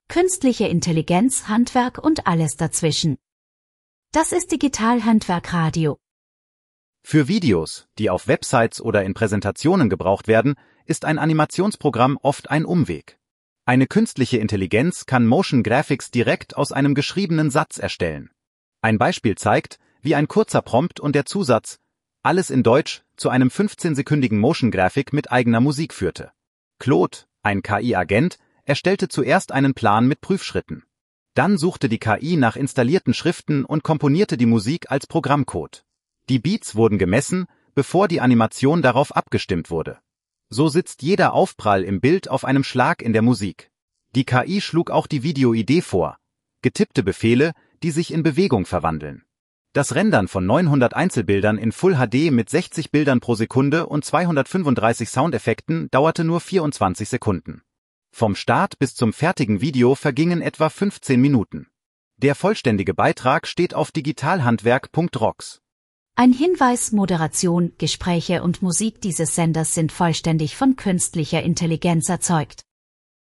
künstliche Intelligenz, Handwerk und alles dazwischen. Das ist Digital-Handwerk Radio. Für Videos, die auf Websites oder in Präsentationen gebraucht werden, ist ein Animationsprogramm oft ein Umweg. Eine künstliche Intelligenz kann Motion Graphics direkt aus einem geschriebenen Satz erstellen. Ein Beispiel zeigt, wie ein kurzer Prompt und der Zusatz »Alles in Deutsch« zu einem 15-sekündigen Motion Graphic mit eigener Musik führte. Claude, ein KI-Agent, erstellte zuerst einen Plan mit Prüfschritten. Dann suchte die KI nach installierten Schriften und komponierte die Musik als Programmcode. Die Beats wurden gemessen, bevor die Animation darauf abgestimmt wurde. So sitzt jeder Aufprall im Bild auf einem Schlag in der Musik. Die KI schlug auch die Videoidee vor. Getippte Befehle, die sich in Bewegung verwandeln. Das Rendern von 900 Einzelbildern in Full HD mit 60 Bildern pro Sekunde und 235 Soundeffekten dauerte nur 24 Sekunden. Vom Start bis zum fertigen Video vergingen etwa 15 Minuten. Der vollständige Beitrag steht auf digitalhandwerk.rocks. Ein Hinweis: Moderation, Gespräche und Musik dieses Senders sind vollständig von künstlicher Intelligenz erzeugt.